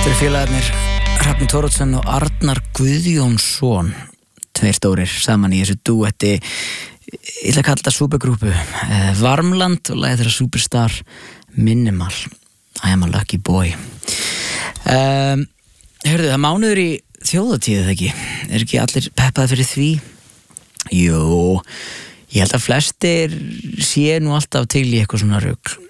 Félagarnir Hrafn Thoroddsen og Arnar Guðjónsson, tveir stórir saman í þessu dúetti. Ég ætla að kalla þetta supergrúpu Varmland og lagið þeirra Superstar Minimal, I am a lucky boy. Heyrðu, það mánuður í þjóðatíð, eða ekki? Ekki allir peppaði fyrir því? Jú, ég held að flestir sé nú alltaf til í eitthvað svona rugl.